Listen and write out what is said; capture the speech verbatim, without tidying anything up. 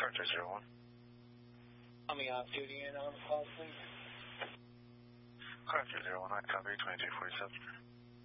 Car two zero one. Coming off duty and on the call, please. Car two zero one, I copy twenty-two forty-seven.